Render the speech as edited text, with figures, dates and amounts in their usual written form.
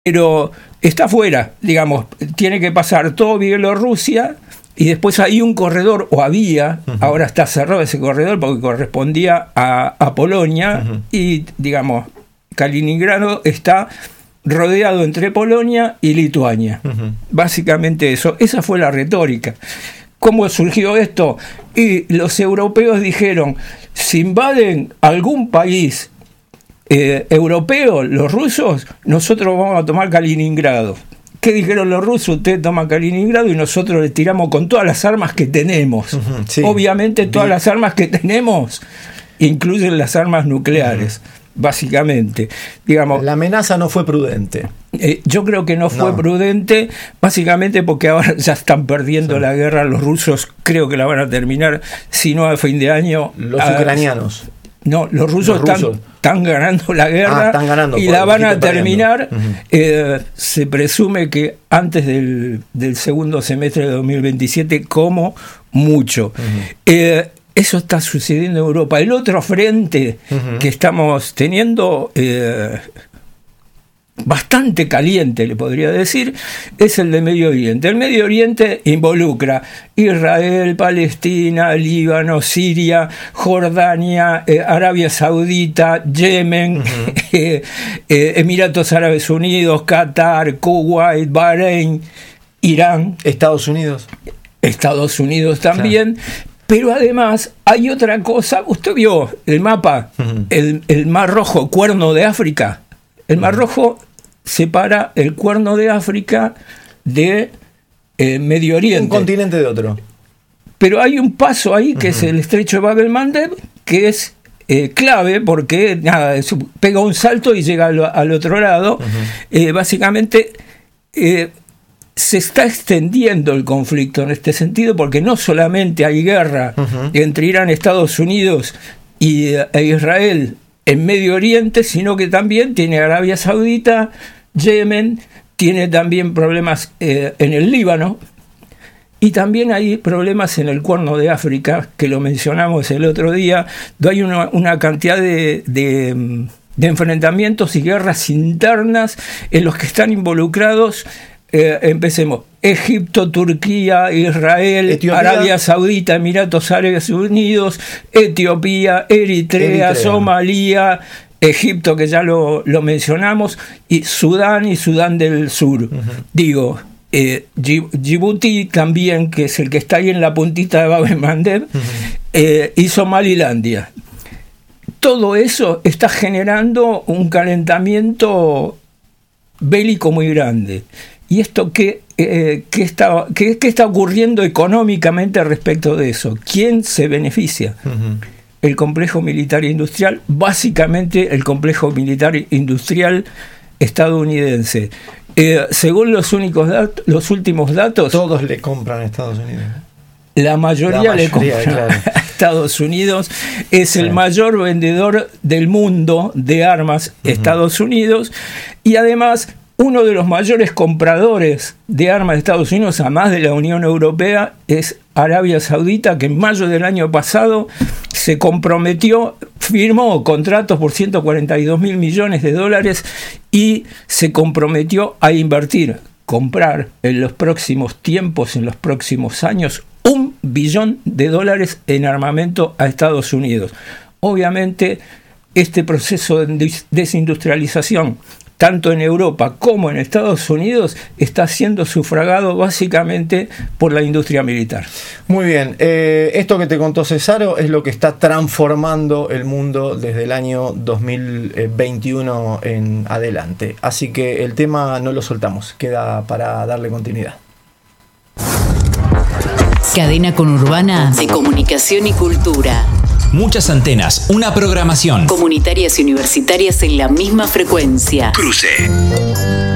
pero está fuera, digamos, tiene que pasar todo Bielorrusia y después hay un corredor, o había, ahora está cerrado ese corredor porque correspondía a Polonia, y digamos, Kaliningrado está rodeado entre Polonia y Lituania. Básicamente eso, esa fue la retórica. ¿Cómo surgió esto? Y los europeos dijeron, si invaden algún país europeo, los rusos, nosotros vamos a tomar Kaliningrado. ¿Qué dijeron los rusos? Ustedes toman Kaliningrado y nosotros les tiramos con todas las armas que tenemos. Sí. Obviamente todas las armas que tenemos incluyen las armas nucleares. Básicamente, digamos, la amenaza no fue prudente. Yo creo que no fue prudente, básicamente porque ahora ya están perdiendo la guerra. Los rusos creo que la van a terminar, si no a fin de año. Los ucranianos. No, los rusos están ganando la guerra, están ganando, y la van a terminar. Se presume que antes del segundo semestre de 2027, como mucho. Eso está sucediendo en Europa. El otro frente que estamos teniendo, bastante caliente, le podría decir, es el de Medio Oriente. El Medio Oriente involucra Israel, Palestina, Líbano, Siria, Jordania, Arabia Saudita, Yemen, Emiratos Árabes Unidos, Qatar, Kuwait, Bahrein, Irán. Estados Unidos también. Claro. Pero además hay otra cosa. Usted vio el mapa, el Mar Rojo, Cuerno de África. El Mar Rojo separa el Cuerno de África de Medio Oriente. Un continente de otro. Pero hay un paso ahí que es el estrecho de Bab el-Mandeb, que es clave porque pega un salto y llega al otro lado. Básicamente se está extendiendo el conflicto en este sentido, porque no solamente hay guerra entre Irán, Estados Unidos e Israel en Medio Oriente, sino que también tiene Arabia Saudita, Yemen, tiene también problemas en el Líbano, y también hay problemas en el Cuerno de África, que lo mencionamos el otro día, donde hay una cantidad de enfrentamientos y guerras internas en los que están involucrados. Empecemos: Egipto, Turquía, Israel, Etiopía, Arabia Saudita, Emiratos Árabes Unidos, Etiopía, Eritrea, Somalia, Egipto, que ya lo mencionamos, y Sudán del Sur. Digo, Djibouti también, que es el que está ahí en la puntita de Bab el-Mandeb, y Somalilandia. Todo eso está generando un calentamiento bélico muy grande. ¿Y esto qué está ocurriendo económicamente respecto de eso? ¿Quién se beneficia? El complejo militar industrial, básicamente el complejo militar industrial estadounidense. Según los últimos datos, todos le compran a Estados Unidos. La mayoría le compra, claro, a Estados Unidos. Es el mayor vendedor del mundo de armas, Estados Unidos, y además uno de los mayores compradores de armas de Estados Unidos, además de la Unión Europea, es Arabia Saudita, que en mayo del año pasado se comprometió, firmó contratos por $142 mil millones y se comprometió a comprar en los próximos tiempos, en los próximos años, $1 billón en armamento a Estados Unidos. Obviamente, este proceso de desindustrialización, tanto en Europa como en Estados Unidos, está siendo sufragado básicamente por la industria militar. Muy bien. Esto que te contó Cesaro es lo que está transformando el mundo desde el año 2021 en adelante. Así que el tema no lo soltamos, queda para darle continuidad. Cadena Conurbana de Comunicación y Cultura. Muchas antenas, una programación. Comunitarias y universitarias en la misma frecuencia. Cruce.